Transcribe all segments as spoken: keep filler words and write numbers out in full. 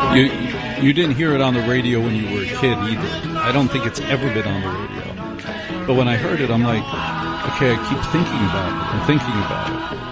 You, you didn't hear it on the radio when you were a kid either. I don't think it's ever been on the radio. But when I heard it, I'm like, okay, I keep thinking about it. I'm thinking about it.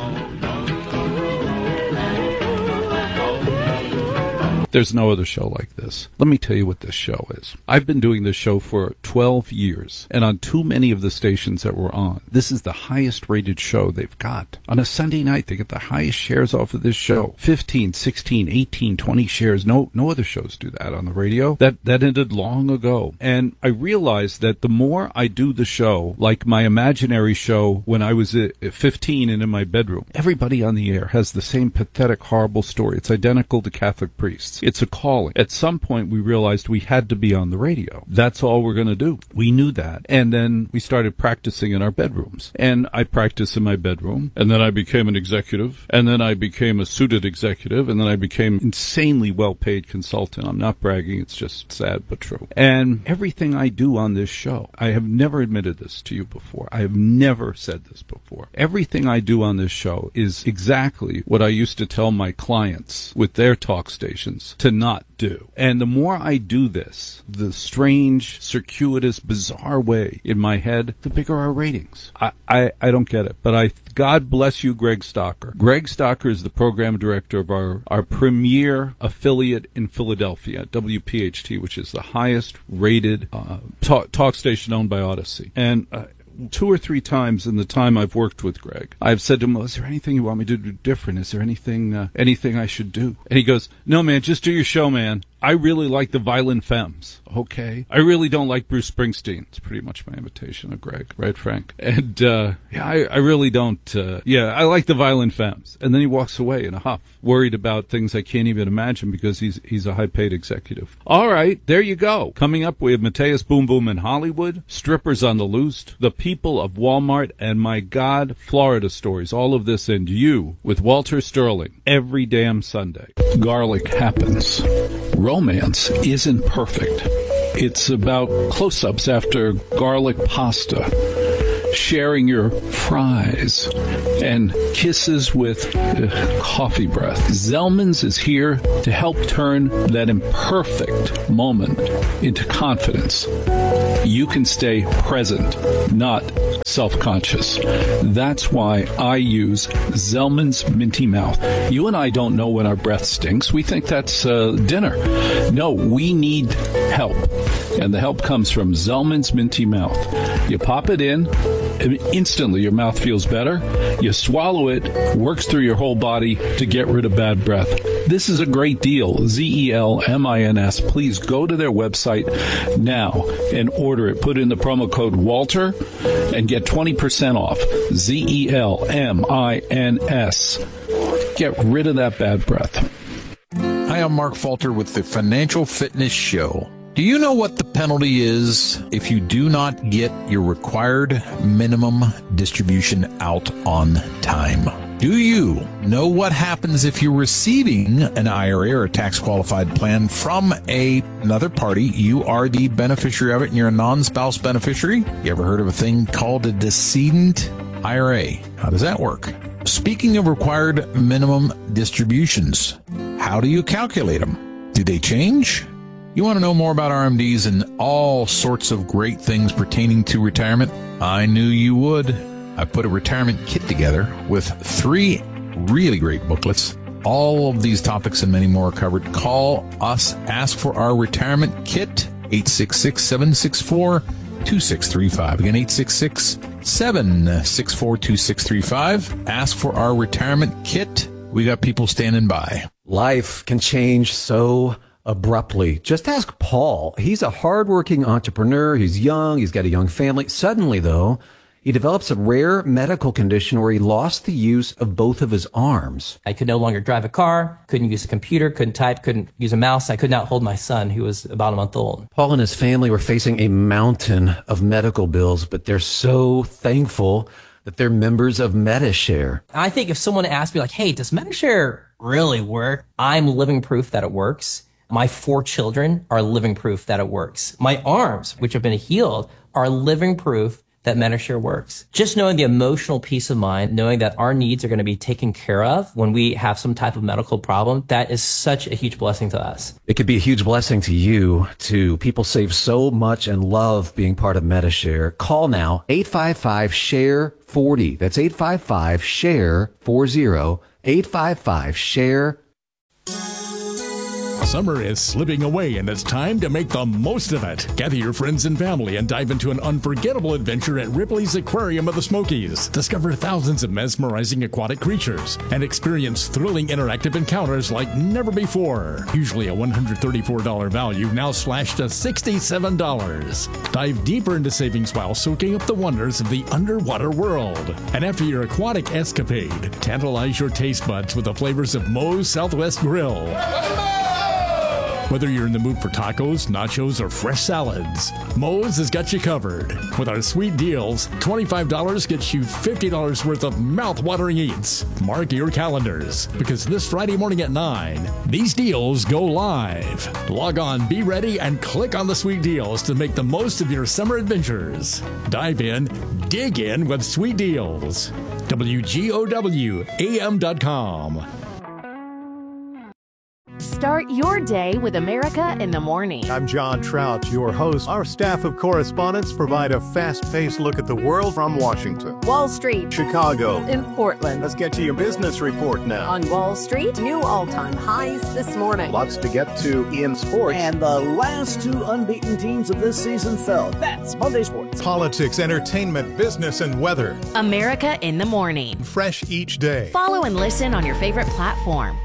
There's no other show like this. Let me tell you what this show is. I've been doing this show for twelve years, and on too many of the stations that we're on, this is the highest rated show they've got. On a Sunday night, they get the highest shares off of this show. fifteen, sixteen, eighteen, twenty shares. No no other shows do that on the radio. That, that ended long ago. And I realized that the more I do the show, like my imaginary show when I was fifteen and in my bedroom, everybody on the air has the same pathetic, horrible story. It's identical to Catholic priests. It's a calling. At some point, we realized we had to be on the radio. That's all we're going to do. We knew that. And then we started practicing in our bedrooms. And I practiced in my bedroom. And then I became an executive. And then I became a suited executive. And then I became insanely well-paid consultant. I'm not bragging. It's just sad but true. And everything I do on this show, I have never admitted this to you before. I have never said this before. Everything I do on this show is exactly what I used to tell my clients with their talk stations to not do. And the more I do this, the strange, circuitous, bizarre way in my head, the bigger our ratings. I, I, I don't get it. But I, God bless you, Greg Stocker. Greg Stocker is the program director of our, our premier affiliate in Philadelphia, W P H T, which is the highest rated uh, talk, talk station owned by Odyssey. And uh, two or three times in the time I've worked with Greg, I've said to him, well, is there anything you want me to do different? Is there anything uh, anything I should do? And he goes, no, man, just do your show, man. I really like the Violent Femmes. Okay. I really don't like Bruce Springsteen. It's pretty much my imitation of Greg, right, Frank? And, uh, yeah, I, I really don't, uh, yeah, I like the Violent Femmes. And then he walks away in a huff, worried about things I can't even imagine because he's, he's a high-paid executive. All right, there you go. Coming up, we have Mateus Boom Boom in Hollywood, Strippers on the Loose, The People of Walmart, and my God, Florida stories. All of this and you with Walter Sterling every damn Sunday. Garlic happens. Romance isn't perfect. It's about close-ups after garlic pasta, sharing your fries, and kisses with uh, coffee breath. Zellman's is here to help turn that imperfect moment into confidence. You can stay present, not self-conscious. That's why I use Zellman's Minty Mouth. You and I don't know when our breath stinks. We think that's uh, dinner. No, we need help. And the help comes from Zellman's Minty Mouth. You pop it in, and instantly your mouth feels better. You swallow it, works through your whole body to get rid of bad breath. This is a great deal. Z E L M I N S. Please go to their website now and order it. Put in the promo code Walter and get twenty percent off. Z E L M I N S. Get rid of that bad breath. Hi, I'm Mark Falter with the Financial Fitness Show. Do you know what the penalty is if you do not get your required minimum distribution out on time? Do you know what happens if you're receiving an I R A or a tax-qualified plan from a, another party? You are the beneficiary of it, and you're a non-spouse beneficiary. You ever heard of a thing called a decedent I R A? How does that work? Speaking of required minimum distributions, how do you calculate them? Do they change? You want to know more about R M Ds and all sorts of great things pertaining to retirement? I knew you would. I put a retirement kit together with three really great booklets. All of these topics and many more are covered. Call us. Ask for our retirement kit. eight six six, seven six four, two six three five. Again, eight six six, seven six four, two six three five. Ask for our retirement kit. We got people standing by. Life can change so abruptly. Just ask Paul. He's a hardworking entrepreneur. He's young. He's got a young family. Suddenly, though, he develops a rare medical condition where he lost the use of both of his arms. I could no longer drive a car, couldn't use a computer, couldn't type, couldn't use a mouse. I could not hold my son, who was about a month old. Paul and his family were facing a mountain of medical bills, but they're so thankful that they're members of Medi-Share. I think if someone asked me, like, hey, does Medi-Share really work? I'm living proof that it works. My four children are living proof that it works. My arms, which have been healed, are living proof that Medishare works. Just knowing the emotional peace of mind, knowing that our needs are going to be taken care of when we have some type of medical problem, that is such a huge blessing to us. It could be a huge blessing to you, too. People save so much and love being part of Medishare. Call now, eight five five, share forty. That's eight five five, share forty, eight five five, share. Summer is slipping away and it's time to make the most of it. Gather your friends and family and dive into an unforgettable adventure at Ripley's Aquarium of the Smokies. Discover thousands of mesmerizing aquatic creatures and experience thrilling interactive encounters like never before. Usually a one hundred thirty-four dollars value, now slashed to sixty-seven dollars. Dive deeper into savings while soaking up the wonders of the underwater world. And after your aquatic escapade, tantalize your taste buds with the flavors of Moe's Southwest Grill. Whether you're in the mood for tacos, nachos, or fresh salads, Moe's has got you covered. With our sweet deals, twenty-five dollars gets you fifty dollars worth of mouth-watering eats. Mark your calendars, because this Friday morning at nine, these deals go live. Log on, be ready, and click on the sweet deals to make the most of your summer adventures. Dive in, dig in with sweet deals. W G O W A M dot com. Start your day with America in the Morning. I'm John Trout, your host. Our staff of correspondents provide a fast-paced look at the world from Washington, Wall Street, Chicago, in Portland. Let's get to your business report now. On Wall Street, new all-time highs this morning. Lots to get to in sports. And the last two unbeaten teams of this season fell. That's Monday Sports. Politics, entertainment, business, and weather. America in the Morning. Fresh each day. Follow and listen on your favorite platform.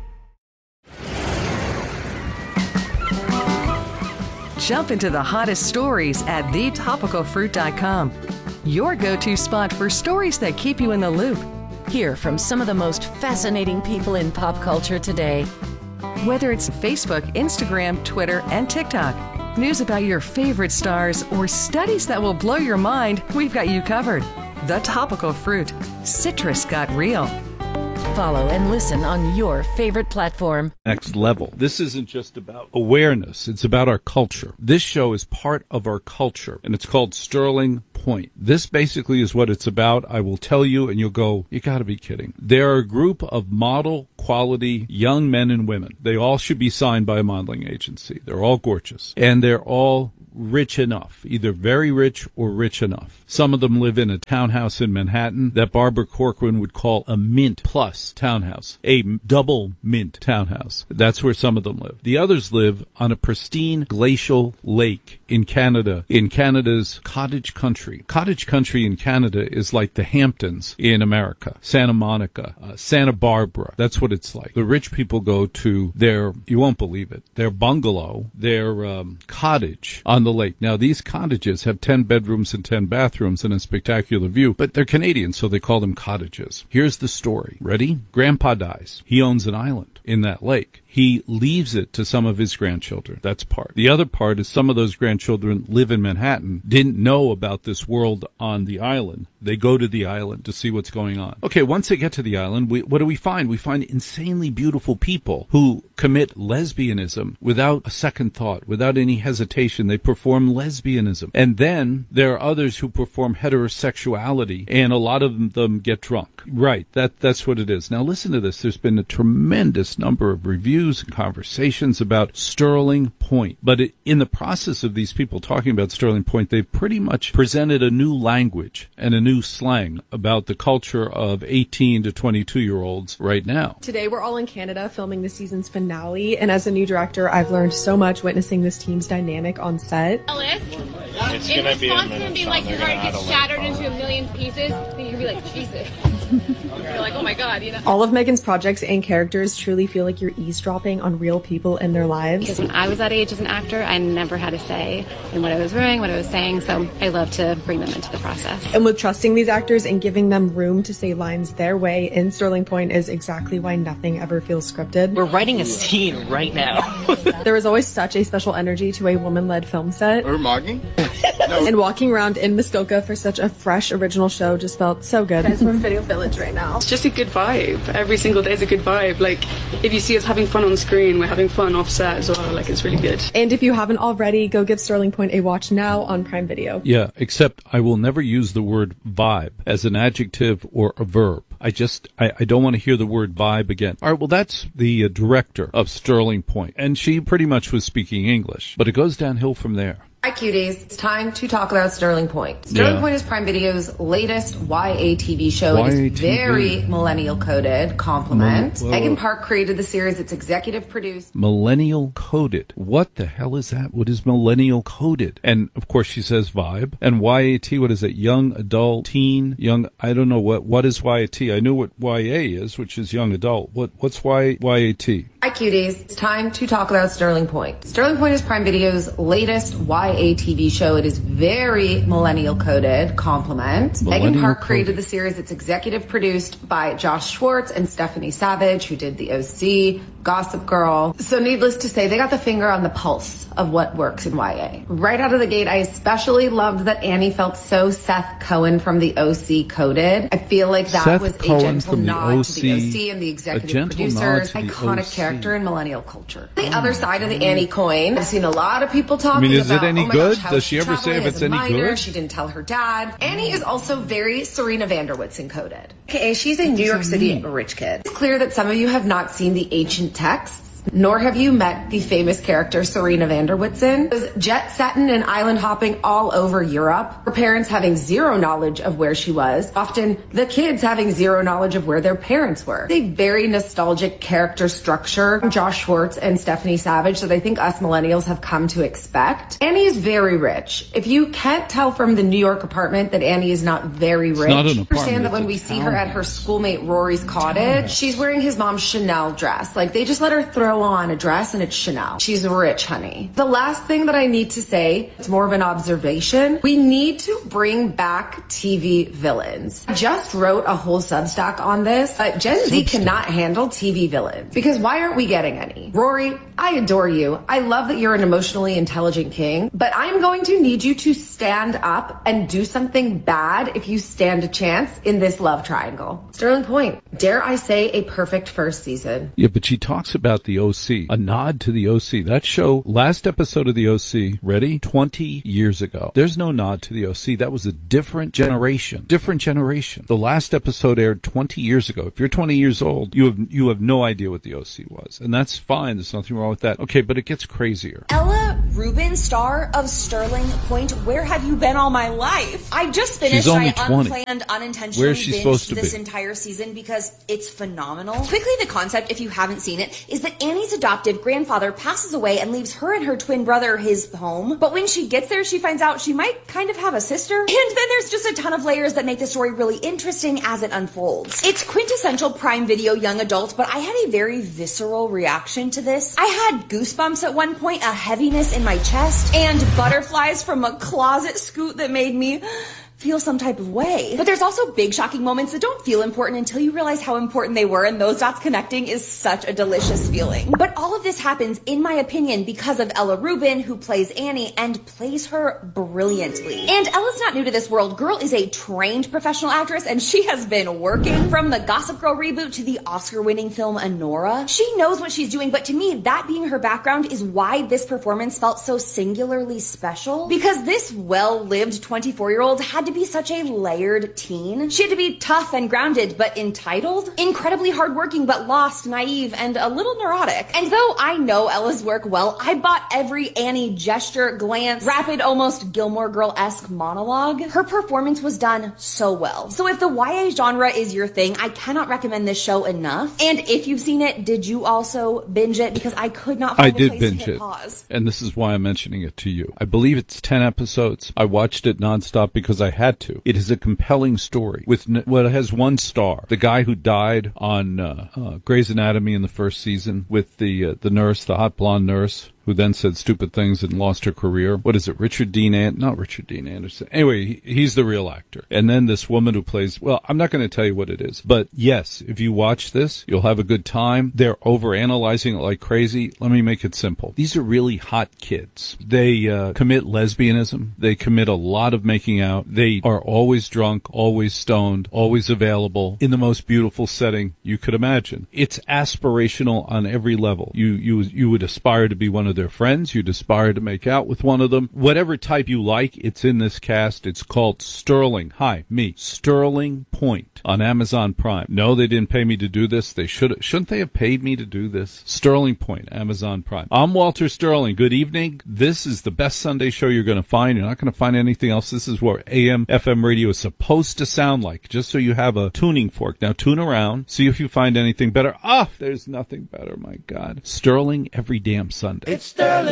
Jump into the hottest stories at the topical fruit dot com. Your go-to spot for stories that keep you in the loop. Hear from some of the most fascinating people in pop culture today. Whether it's Facebook, Instagram, Twitter, and TikTok, news about your favorite stars, or studies that will blow your mind, we've got you covered. The Topical Fruit. Citrus got real. Follow and listen on your favorite platform. Next level. This isn't just about awareness. It's about our culture. This show is part of our culture, and it's called Sterling Point. This basically is what it's about. I will tell you, and you'll go, you got to be kidding. They're a group of model quality young men and women. They all should be signed by a modeling agency. They're all gorgeous, and they're all rich enough, either very rich or rich enough. Some of them live in a townhouse in Manhattan that Barbara Corcoran would call a mint plus townhouse, a double mint townhouse. That's where some of them live. The others live on a pristine glacial lake in Canada, in Canada's cottage country. Cottage country in Canada is like the Hamptons in America, Santa Monica, uh, Santa Barbara. That's what it's like. The rich people go to their, you won't believe it, their bungalow, their um, cottage on the lake. Now, these cottages have ten bedrooms and ten bathrooms and a spectacular view, but they're Canadian, so they call them cottages. Here's the story. Ready? Grandpa dies. He owns an island in that lake. He leaves it to some of his grandchildren. That's part. The other part is some of those grandchildren live in Manhattan, didn't know about this world on the island. They go to the island to see what's going on. Okay, once they get to the island, we, what do we find? We find insanely beautiful people who commit lesbianism without a second thought, without any hesitation. They perform lesbianism. And then there are others who perform heterosexuality, and a lot of them get drunk. Right, that that's what it is. Now listen to this. There's been a tremendous number of reviews and conversations about Sterling Point. But it, in the process of these people talking about Sterling Point, they've pretty much presented a new language and a new slang about the culture of eighteen to twenty-two-year-olds right now. Today we're all in Canada filming the season's finale, and as a new director, I've learned so much witnessing this team's dynamic on set. Ellis, it's in response to him being like, your heart gets shattered into a million pieces, then you can be like, Jesus. You're like, oh my God, you know. All of Megan's projects and characters truly feel like you're eavesdropping on real people and their lives. Because when I was that age as an actor, I never had a say in what I was wearing, what I was saying, so I love to bring them into the process. And with trusting these actors and giving them room to say lines their way in Sterling Point is exactly why nothing ever feels scripted. We're writing a scene right now. There was always such a special energy to a woman-led film set. Or Moggy? No. And walking around in Muskoka for such a fresh, original show just felt so good. Guys, we're in Video Village right now. It's just a good vibe. Every single day is a good vibe. Like, if you see us having fun on screen, we're having fun off set as well. Like, it's really good. And if you haven't already, go give Sterling Point a watch now on Prime Video. Yeah, except I will never use the word vibe as an adjective or a verb. I just, I, I don't want to hear the word vibe again. All right, well, that's the uh, director of Sterling Point, and she pretty much was speaking English, but it goes downhill from there. Hi, cuties. It's time to talk about Sterling Point. Sterling Yeah. Point is Prime Video's latest Y A T V show. Y A It T V. is very millennial coded. Compliment. Mil- Megan Park created the series. It's executive produced. Millennial coded. What the hell is that? What is millennial coded? And of course she says vibe. And Y A T, what is it? Young adult, teen, young, I don't know what, what is Y A T? I know what Y A is, which is young adult. What, what's Y, Y A T? Hi, cuties. It's time to talk about Sterling Point. Sterling Point is Prime Video's latest Y A T V show. It is very millennial coded. Compliment. Millennial Megan Park coded. created the series. It's executive produced by Josh Schwartz and Stephanie Savage, who did the O C, Gossip Girl. So needless to say, they got the finger on the pulse of what works in Y A. Right out of the gate, I especially loved that Annie felt so Seth Cohen from the O C coded. I feel like that Seth was Cohen a gentle from the nod O to the O C, C and the a executive gentle nod producers. to the Iconic O C. character in millennial culture. The other side of the Annie coin, I've seen a lot of people talking I mean, is it about, any oh my good? gosh, how Does she ever traveled say if as it's a any minor. good? She didn't tell her dad. Annie is also very Serena Vanderwoods encoded. Okay, she's a New York City rich kid. It's clear that some of you have not seen the ancient texts, nor have you met the famous character Serena Vanderwoodson. She was jet setting and island hopping all over Europe. Her parents having zero knowledge of where she was. Often the kids having zero knowledge of where their parents were. It's a very nostalgic character structure from Josh Schwartz and Stephanie Savage that I think us millennials have come to expect. Annie is very rich. If you can't tell from the New York apartment that Annie is not very rich, not an apartment, understand that when it's we a see her at her schoolmate Rory's cottage, townhouse. she's wearing his mom's Chanel dress. Like, they just let her throw on a dress and it's Chanel. She's rich, honey. The last thing that I need to say, it's more of an observation. We need to bring back T V villains. I just wrote a whole Substack on this, but Gen Z cannot handle T V villains. Because why aren't we getting any? Rory, I adore you. I love that you're an emotionally intelligent king, but I'm going to need you to stand up and do something bad if you stand a chance in this love triangle. Sterling Point, dare I say, a perfect first season. Yeah, but she talks about the O C, a nod to the O C. That show, last episode of the O C, ready? twenty years ago. There's no nod to the O C. That was a different generation. Different generation. The last episode aired twenty years ago. If you're twenty years old, you have you have no idea what the O C was. And that's fine. There's nothing wrong with that. Okay, but it gets crazier. Ella Rubin, star of Sterling Point, where have you been all my life? I just finished. She's only I twenty. unplanned, unintentionally Where is she supposed binged to this be? entire season because it's phenomenal. Quickly, the concept, if you haven't seen it, is that Annie's adoptive grandfather passes away and leaves her and her twin brother his home. But when she gets there, she finds out she might kind of have a sister. And then there's just a ton of layers that make the story really interesting as it unfolds. It's quintessential Prime Video young adult, but I had a very visceral reaction to this. I had goosebumps at one point, a heaviness in my chest, and butterflies from a closet scoot that made me feel some type of way. But there's also big shocking moments that don't feel important until you realize how important they were, and those dots connecting is such a delicious feeling. But all of this happens, in my opinion, because of Ella Rubin, who plays Annie and plays her brilliantly. And Ella's not new to this world. Girl is a trained professional actress, and she has been working from the Gossip Girl reboot to the Oscar-winning film Anora. She knows what she's doing, but to me, that being her background is why this performance felt so singularly special. Because this well-lived twenty-four-year-old had to be such a layered teen. She had to be tough and grounded, but entitled, incredibly hardworking, but lost, naive, and a little neurotic. And though I know Ella's work well, I bought every Annie gesture, glance, rapid, almost Gilmore Girl-esque monologue. Her performance was done so well. So if the Y A genre is your thing, I cannot recommend this show enough. And if you've seen it, did you also binge it? Because I could not find I a did place binge to hit it, pause. and this is why I'm mentioning it to you. I believe it's ten episodes. I watched it nonstop because I had to. It is a compelling story with n- well, it has one star, the guy who died on uh, uh, Grey's Anatomy in the first season with the uh, the nurse, the hot blonde nurse. who then said stupid things and lost her career. What is it? Richard Dean Anderson? Not Richard Dean Anderson. Anyway, he, he's the real actor. And then this woman who plays, well, I'm not going to tell you what it is, but yes, if you watch this, you'll have a good time. They're overanalyzing it like crazy. Let me make it simple. These are really hot kids. They uh, commit lesbianism. They commit a lot of making out. They are always drunk, always stoned, always available in the most beautiful setting you could imagine. It's aspirational on every level. You you you would aspire to be one of their friends. You'd aspire to make out with one of them. Whatever type you like, it's in this cast. It's called Sterling. Hi, me. Sterling Point on Amazon Prime. No, they didn't pay me to do this. They should. Shouldn't they have paid me to do this? Sterling Point, Amazon Prime. I'm Walter Sterling. Good evening. This is the best Sunday show you're going to find. You're not going to find anything else. This is what A M F M radio is supposed to sound like, just so you have a tuning fork. Now tune around. See if you find anything better. Ah, there's nothing better. My God. Sterling every damn Sunday. It's Sterling.